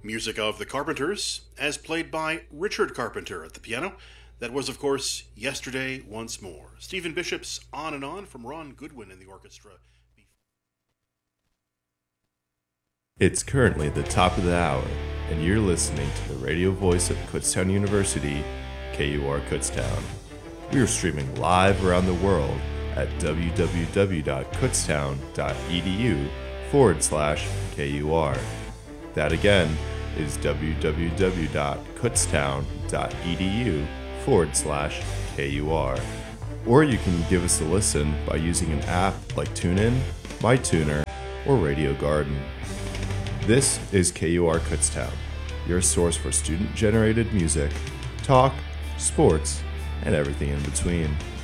Music of the Carpenters, as played by Richard Carpenter at the piano. That was, of course, Yesterday Once More. Stephen Bishop's On and On from Ron Goodwin in the orchestra. It's currently the top of the hour, and you're listening to the radio voice of Kutztown University, KUR Kutztown. We are streaming live around the world at www.kutztown.edu/KUR. That again is www.kutztown.edu/KUR. Or you can give us a listen by using an app like TuneIn, MyTuner, or Radio Garden. This is KUR Kutztown, your source for student-generated music, talk, sports, and everything in between.